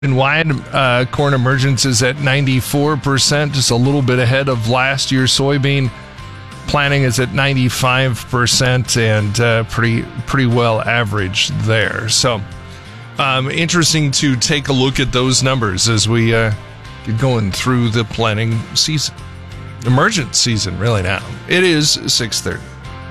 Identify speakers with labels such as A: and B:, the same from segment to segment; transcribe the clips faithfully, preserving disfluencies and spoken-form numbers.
A: Wide uh, corn emergence is at ninety-four percent, just a little bit ahead of last year. Soybean planting is at ninety-five percent and uh, pretty pretty well average there. So um, interesting to take a look at those numbers as we uh, get going through the planting season. Emergent season, really now. It is six thirty.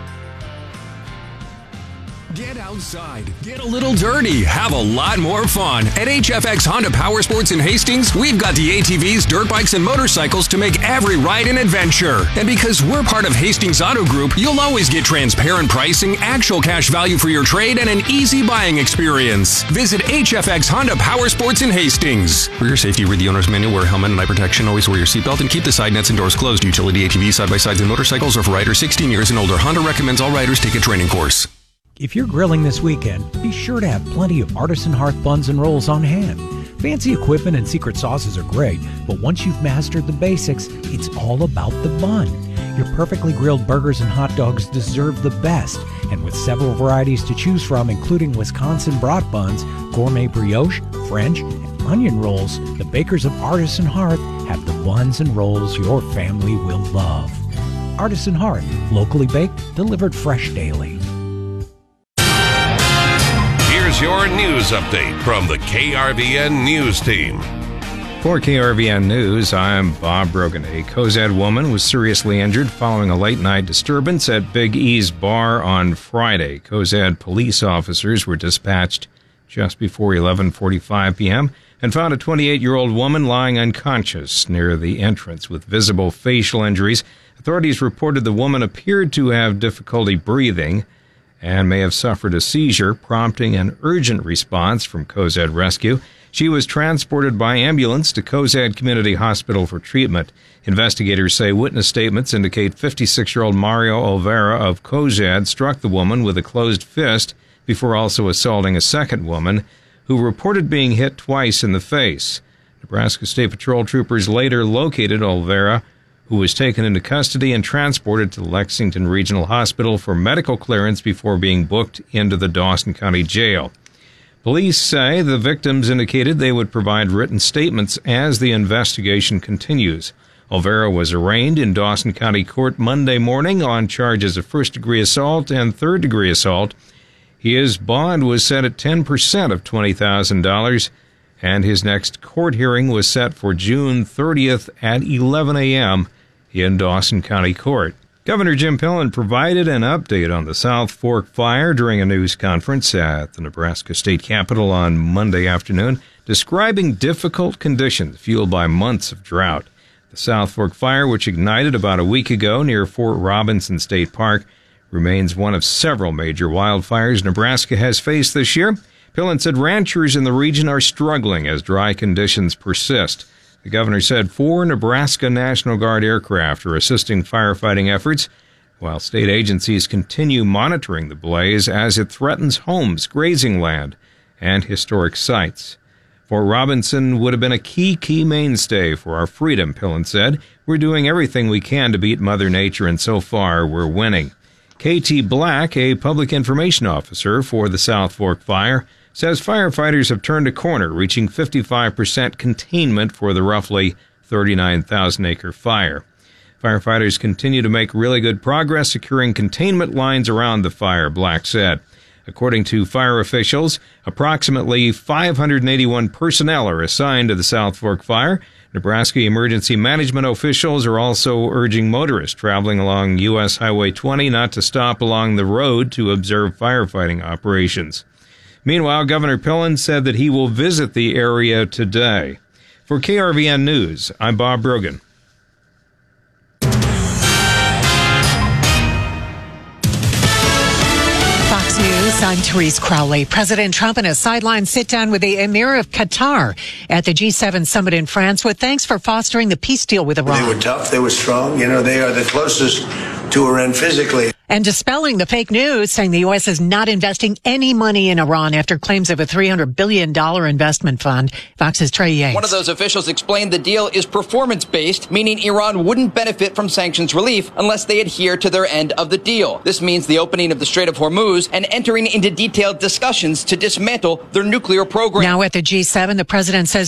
B: Get outside, get a little dirty, have a lot more fun. At H F X Honda Power Sports in Hastings, we've got the A T Vs, dirt bikes, and motorcycles to make every ride an adventure. And because we're part of Hastings Auto Group, you'll always get transparent pricing, actual cash value for your trade, and an easy buying experience. Visit H F X Honda Power Sports in Hastings. For your safety, read the owner's manual, wear a helmet and eye protection, always wear your seatbelt, and keep the side nets and doors closed. Utility A T Vs, side-by-sides, and motorcycles are for riders sixteen years and older. Honda recommends all riders take a training course.
C: If you're grilling this weekend, be sure to have plenty of Artisan Hearth buns and rolls on hand. Fancy equipment and secret sauces are great, but once you've mastered the basics, it's all about the bun. Your perfectly grilled burgers and hot dogs deserve the best, and with several varieties to choose from, including Wisconsin brat buns, gourmet brioche, French, and onion rolls, the bakers of Artisan Hearth have the buns and rolls your family will love. Artisan Hearth, locally baked, delivered fresh daily.
D: Here's your news update from the K R V N News Team.
E: For K R V N News, I'm Bob Brogan. A Cozad woman was seriously injured following a late-night disturbance at Big E's Bar on Friday. Cozad police officers were dispatched just before eleven forty-five p.m. and found a twenty-eight-year-old woman lying unconscious near the entrance with visible facial injuries. Authorities reported the woman appeared to have difficulty breathing and may have suffered a seizure, prompting an urgent response from Cozad Rescue. She was transported by ambulance to Cozad Community Hospital for treatment. Investigators say witness statements indicate fifty-six-year-old Mario Olvera of Cozad struck the woman with a closed fist before also assaulting a second woman who reported being hit twice in the face. Nebraska State Patrol troopers later located Olvera, who was taken into custody and transported to Lexington Regional Hospital for medical clearance before being booked into the Dawson County Jail. Police say the victims indicated they would provide written statements as the investigation continues. Olvera was arraigned in Dawson County Court Monday morning on charges of first-degree assault and third-degree assault. His bond was set at ten percent of twenty thousand dollars, and his next court hearing was set for June thirtieth at eleven a.m. in Dawson County Court. Governor Jim Pillen provided an update on the South Fork fire during a news conference at the Nebraska State Capitol on Monday afternoon, describing difficult conditions fueled by months of drought. The South Fork fire, which ignited about a week ago near Fort Robinson State Park, remains one of several major wildfires Nebraska has faced this year. Pillen said ranchers in the region are struggling as dry conditions persist. The governor said four Nebraska National Guard aircraft are assisting firefighting efforts, while state agencies continue monitoring the blaze as it threatens homes, grazing land, and historic sites. Fort Robinson would have been a key, key mainstay for our freedom, Pillen said. We're doing everything we can to beat Mother Nature, and so far we're winning. K T Black, a public information officer for the South Fork fire, says firefighters have turned a corner, reaching fifty-five percent containment for the roughly thirty-nine thousand acre fire. Firefighters continue to make really good progress securing containment lines around the fire, Black said. According to fire officials, approximately five hundred eighty-one personnel are assigned to the South Fork fire. Nebraska emergency management officials are also urging motorists traveling along U S Highway twenty not to stop along the road to observe firefighting operations. Meanwhile, Governor Pillen said that he will visit the area today. For K R V N News, I'm Bob Brogan.
F: Fox News, I'm Therese Crowley. President Trump in a sideline sit-down with the Emir of Qatar at the G seven summit in France with thanks for fostering the peace deal with Iran.
G: They were tough. They were strong. You know, they are the closest to Iran physically.
F: And dispelling the fake news, saying the U S is not investing any money in Iran after claims of a three hundred billion dollars investment fund. Fox's Trey Yates.
G: One of those officials explained the deal is performance-based, meaning Iran wouldn't benefit from sanctions relief unless they adhere to their end of the deal. This means the opening of the Strait of Hormuz and entering into detailed discussions to dismantle their nuclear program.
F: Now at the G seven, the president says